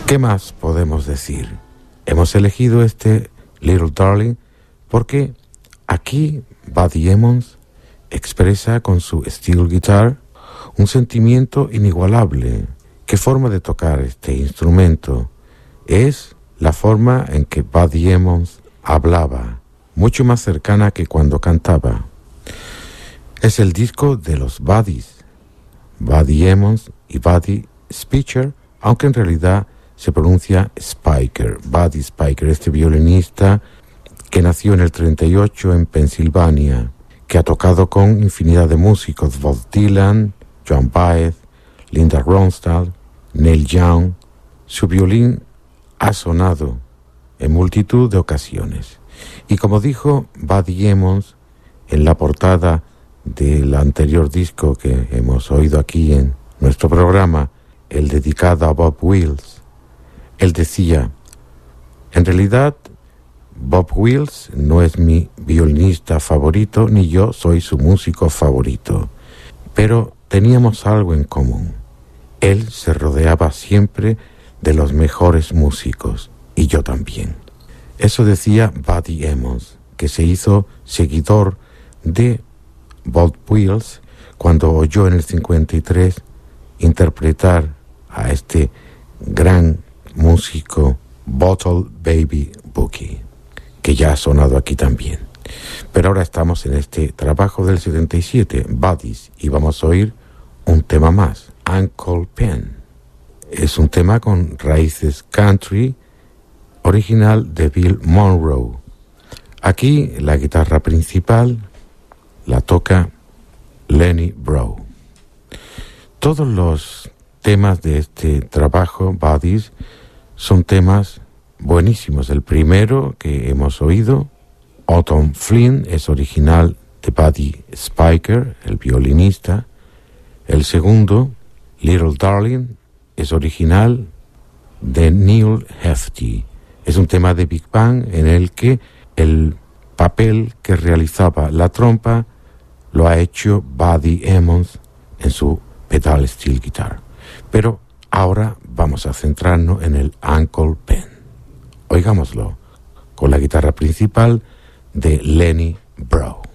¿Qué más podemos decir? Hemos elegido este Little Darling porque aquí Buddy Emmons expresa con su steel guitar un sentimiento inigualable. ¿Qué forma de tocar este instrumento? Es la forma en que Buddy Emmons hablaba, mucho más cercana que cuando cantaba. Es el disco de los Buddies, Buddy Emmons y Buddy Spicher, aunque en realidad se pronuncia Spiker, Buddy Spiker, este violinista que nació en el 38 en Pensilvania, que ha tocado con infinidad de músicos, Bob Dylan, Joan Baez, Linda Ronstadt, Neil Young. Su violín ha sonado en multitud de ocasiones. Y como dijo Buddy Emmons en la portada del anterior disco que hemos oído aquí en nuestro programa, el dedicado a Bob Wills, él decía: en realidad Bob Wills no es mi violinista favorito, ni yo soy su músico favorito, pero teníamos algo en común. Él se rodeaba siempre de los mejores músicos, y yo también. Eso decía Buddy Emmons, que se hizo seguidor de Bob Wills cuando oyó en el 53 interpretar a este gran músico Bottle Baby Boogie, que ya ha sonado aquí también. Pero ahora estamos en este trabajo del 77, Buddies, y vamos a oír un tema más, Uncle Pen. Es un tema con raíces country, original de Bill Monroe. Aquí la guitarra principal la toca Lenny Breau. Todos los temas de este trabajo, Buddies, son temas buenísimos. El primero que hemos oído, Autumn Flynn, es original de Buddy Spicher, el violinista. El segundo, Little Darling, es original de Neil Hefti. Es un tema de Big Band en el que el papel que realizaba la trompa lo ha hecho Buddy Emmons en su pedal steel guitar. Pero ahora vamos a centrarnos en el Uncle Pen. Oigámoslo con la guitarra principal de Lenny Breau.